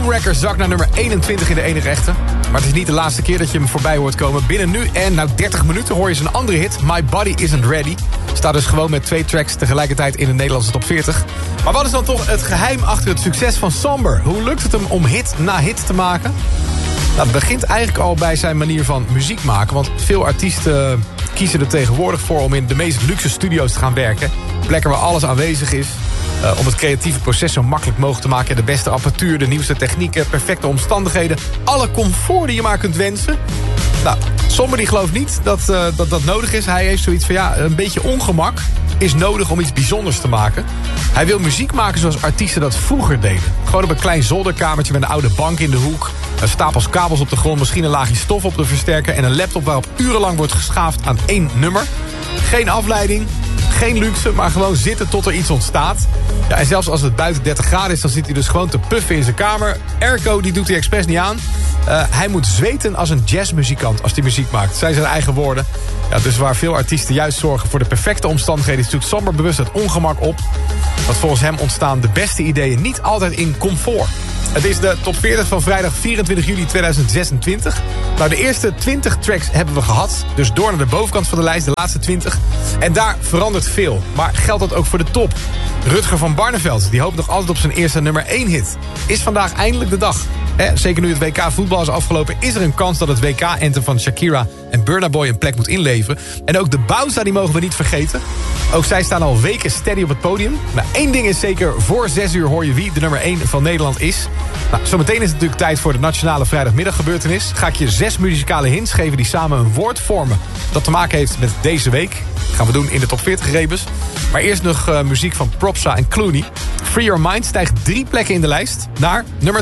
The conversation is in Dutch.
Moonraker zakt naar nummer 21 in de enige echte. Maar het is niet de laatste keer dat je hem voorbij hoort komen. Binnen nu en 30 minuten hoor je zijn andere hit, My Body Isn't Ready. Staat dus gewoon met 2 tracks tegelijkertijd in de Nederlandse top 40. Maar wat is dan toch het geheim achter het succes van Somber? Hoe lukt het hem om hit na hit te maken? Nou, het begint eigenlijk al bij zijn manier van muziek maken. Want veel artiesten kiezen er tegenwoordig voor om in de meest luxe studio's te gaan werken. Plekken waar alles aanwezig is. Om het creatieve proces zo makkelijk mogelijk te maken. De beste apparatuur, de nieuwste technieken, perfecte omstandigheden. Alle comfort die je maar kunt wensen. Nou, Somber die gelooft niet dat nodig is. Hij heeft zoiets van, een beetje ongemak is nodig om iets bijzonders te maken. Hij wil muziek maken zoals artiesten dat vroeger deden. Gewoon op een klein zolderkamertje met een oude bank in de hoek. Stapels kabels op de grond, misschien een laagje stof op de versterker en een laptop waarop urenlang wordt geschaafd aan 1 nummer. Geen afleiding, geen luxe, maar gewoon zitten tot er iets ontstaat. Ja, en zelfs als het buiten 30 graden is, dan zit hij dus gewoon te puffen in zijn kamer. Airco, die doet hij expres niet aan. Hij moet zweten als een jazzmuzikant als hij muziek maakt. Zijn zijn eigen woorden. Ja, dus waar veel artiesten juist zorgen voor de perfecte omstandigheden, zoekt Somber bewust het ongemak op. Want volgens hem ontstaan de beste ideeën niet altijd in comfort. Het is de top 40 van vrijdag 24 juli 2026. Nou, de eerste 20 tracks hebben we gehad. Dus door naar de bovenkant van de lijst, de laatste 20. En daar verandert veel. Maar geldt dat ook voor de top? Rutger van Barneveld, die hoopt nog altijd op zijn eerste nummer 1 hit. Is vandaag eindelijk de dag. Zeker nu het WK voetbal is afgelopen, is er een kans dat het WK-anthem van Shakira en Burna Boy een plek moet inleveren. En ook de Bauza, die mogen we niet vergeten. Ook zij staan al weken steady op het podium. Nou, 1 ding is zeker, voor 6 uur hoor je wie de nummer 1 van Nederland is. Nou, zometeen is het natuurlijk tijd voor de nationale vrijdagmiddaggebeurtenis. Ga ik je 6 muzikale hints geven die samen een woord vormen dat te maken heeft met deze week. Dat gaan we doen in de top 40 rebus. Maar eerst nog muziek van Propsa en Clooney. Free Your Mind stijgt 3 plekken in de lijst naar nummer